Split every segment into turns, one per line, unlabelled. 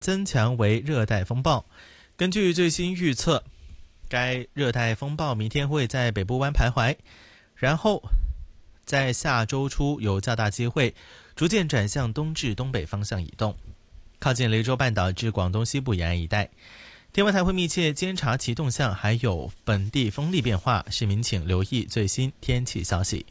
增强为热带风暴。根据最新预测，该热带风暴明天会在北部湾徘徊，然后在下周初有较大机会逐渐转向东至东北方向移动，靠近雷州半岛至广东西部沿岸一带。天文台会密切监察其动向，还有本地风力变化，市民请留意最新天气消息。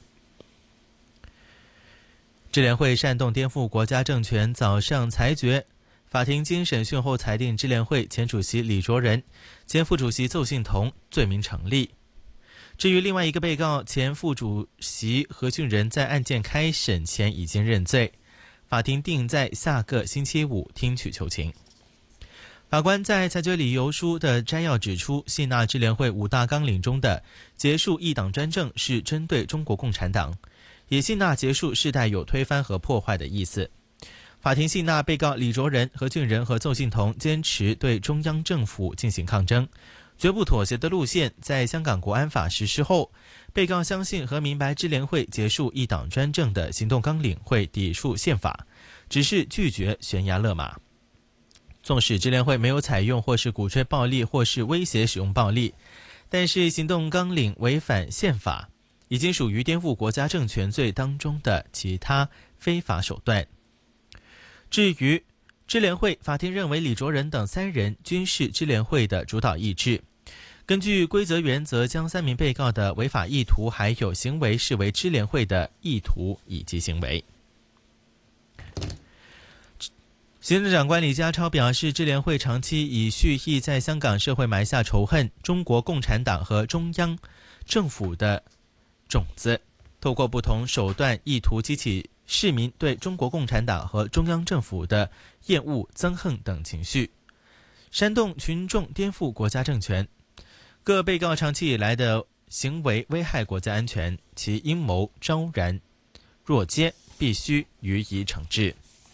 支联会煽动颠覆国家政权早上裁决，法庭经审讯后裁定支联会前主席李卓人、前副主席邹幸同罪名成立。至于另外一个被告前副主席何俊仁，在案件开审前已经认罪，法庭定在下个星期五听取求情。法官在裁决理由书的摘要指出，信纳支联会5大纲领中的结束一党专政是针对中国共产党，也信纳结束是带有推翻和破坏的意思。法庭信纳被告李卓人、何俊仁和邹幸同坚持对中央政府进行抗争，绝不妥协的路线。在香港国安法实施后，被告相信和明白支联会结束一党专政的行动纲领会抵触宪法，只是拒绝悬崖勒马。纵使支联会没有采用或是鼓吹暴力或是威胁使用暴力，但是行动纲领违反宪法，已经属于颠覆国家政权罪当中的其他非法手段。至于支联会，法庭认为李卓人等3人均是支联会的主导意志，根据规则原则，将3名被告的违法意图还有行为视为支联会的意图以及行为。行政长官李家超表示，支联会长期以蓄意在香港社会埋下仇恨中国共产党和中央政府的种子，透过不同手段意图激起市民对中国共产党和中央政府的厌恶、憎恨等情绪，煽动群众颠覆国家政权。各被告长期以来的行为危害国家安全，其阴谋昭然若揭，必须予以惩治。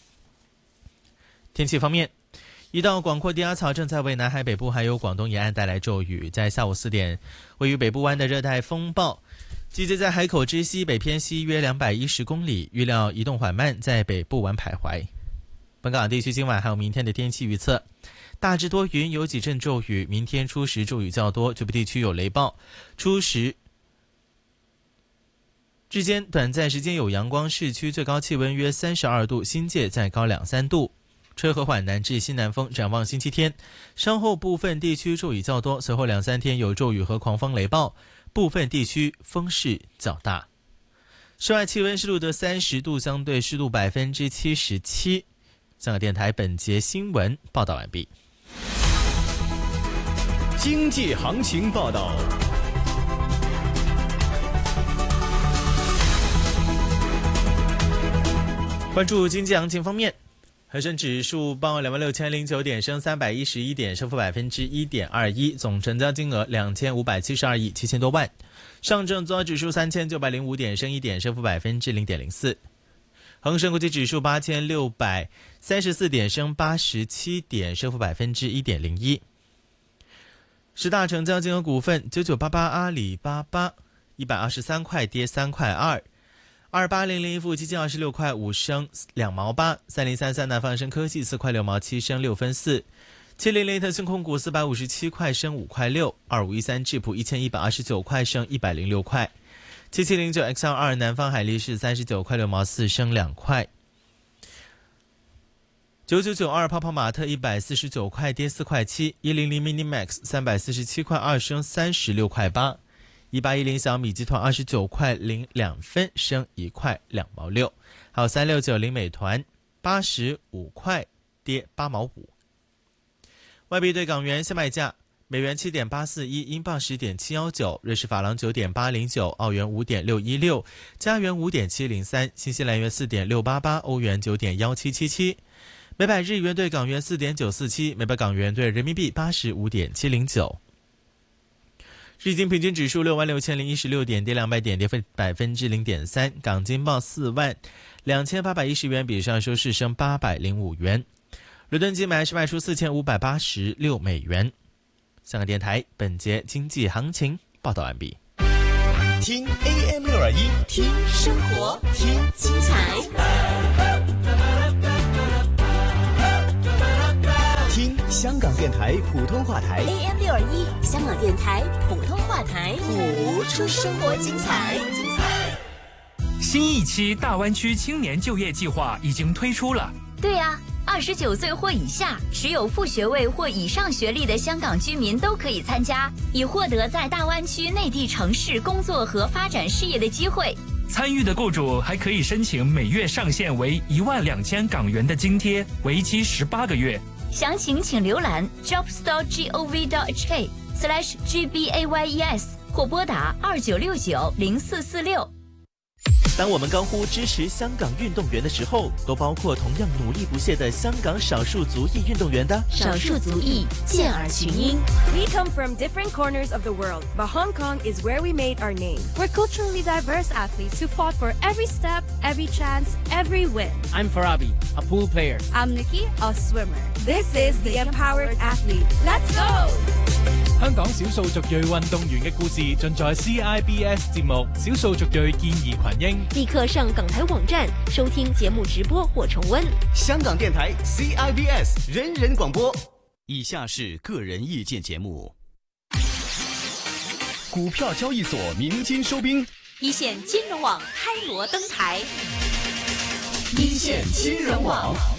天气方面，一道广阔低压槽正在为南海北部还有广东沿岸带来骤雨。在下午4点，位于北部湾的热带风暴集结在海口之西北偏西约210公里，预料移动缓慢，在北部湾徘徊。本港地区今晚还有明天的天气预测，大致多云，有几阵骤雨，明天初时骤雨较多，局部地区有雷暴，初时之间短暂时间有阳光，市区最高气温约32度，新界再高2-3度，吹和缓南至西南风。展望星期天，稍后部分地区骤雨较多，随后2-3天有骤雨和狂风雷暴，部分地区风势较大。室外气温是录得30度，相对湿度77%。香港电台本节新闻报道完毕。
经济行情报道。
关注经济行情方面，恒生指数报26,009点，升311点，升幅1.21%，总成交金额2572亿7千多万。上证综合指数3905点，升1点，升幅0.04%。恒生国际指数8634点，升87点，升幅1.01%。十大成交金额股份：9988阿里巴巴123块跌3块2，2800富基金26块5升2毛8，3033南方生科技4块6毛7升6分4，700腾讯控股457块升5块6，2513智普1129块升106块，7709 XL2 南方海力士39块6毛4升2块，9992泡泡玛特149块跌4块7，100 Minimax 347块2升36块8，1810小米集团29块02分升1块2毛6，还有3690美团85块跌8毛5。外币对港元现卖价：美元7.841，英镑10.719，瑞士法郎9.809，澳元5.616，加元5.703，新西兰元4.688，欧元9.1777，每百日元对港元4.947，每百港元对人民币85.709。日经平均指数66016点，跌200点，跌幅0.3%。港金报42810元，比上收市升805元。伦敦金买是卖出4586美元。香港电台本节经济行情报道完毕。
听 AM621，
听生活，听精彩。
香港电台普通话台
AM621，香港电台普通话台，
谱出生活精彩。
新一期大湾区青年就业计划已经推出了。
对呀，29岁或以下，持有副学位或以上学历的香港居民都可以参加，以获得在大湾区内地城市工作和发展事业的机会。
参与的雇主还可以申请每月上限为12000港元的津贴，为期18个月。
详情请浏览 jobstore.gov.hk/GBAYES 或拨打29690446。
当我们高呼支持香港运动员的时候，都包括同样努力不懈的香港少数族裔运动员的。
少数族裔健儿群英。
We come from different corners of the world, but Hong Kong is where we made our name.
We're culturally diverse athletes who fought for every step, every chance, every win.
I'm Farabi, a pool player.
I'm Nikki, a swimmer.
This is the Empowered Athlete. Let's go!
香港少數族裔運動員嘅故事盡在 CIBS 節目《少數族裔健兒群英》。
立刻上港台網站收聽節目直播或重溫。
香港電台 CIBS 人人廣播。以下是個人意見節目。股票交易所鳴金收兵，
一線金融網開鑼登台，
一線金融網。